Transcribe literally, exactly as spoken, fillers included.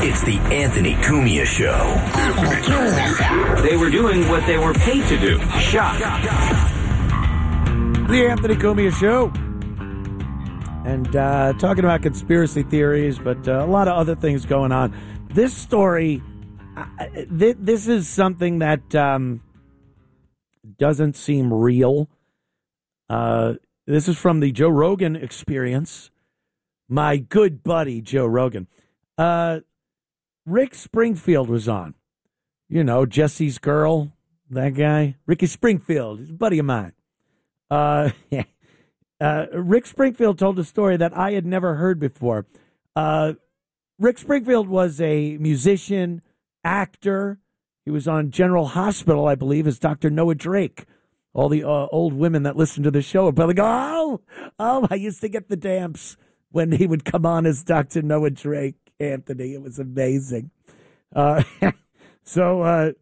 It's the Anthony Cumia Show. Anthony Cumia Show. They were doing what they were paid to do. Shot. The Anthony Cumia Show. And uh, talking about conspiracy theories, but uh, a lot of other things going on. This story, uh, th- this is something that um, doesn't seem real. Uh, this is from the Joe Rogan Experience. My good buddy, Joe Rogan. Uh, Rick Springfield was on. You know, Jesse's girl, that guy. Ricky Springfield, he's a buddy of mine. Uh, uh, Rick Springfield told a story that I had never heard before. Uh, Rick Springfield was a musician, actor. He was on General Hospital, I believe, as Doctor Noah Drake. All the uh, old women that listen to the show are probably go, oh, oh, I used to get the damps when he would come on as Doctor Noah Drake, Anthony. It was amazing. Uh, so uh,